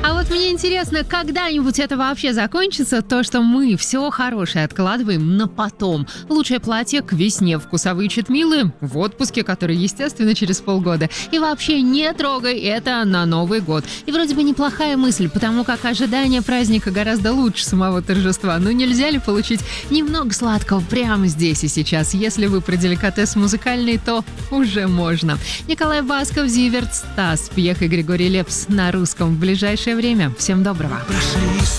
А вот мне интересно, когда-нибудь это вообще закончится, то, что мы все хорошее откладываем на потом. Лучшее платье к весне, вкусовые читмилы в отпуске, который, естественно, через полгода. И вообще не трогай это на Новый год. И вроде бы неплохая мысль, потому как ожидание праздника гораздо лучше самого торжества. Но нельзя ли получить немного сладкого прямо здесь и сейчас? Если вы про деликатес музыкальный, то уже можно. Николай Басков, Зиверт, Стас Пьех и Григорий Лепс на русском в ближайшее время. Всем доброго.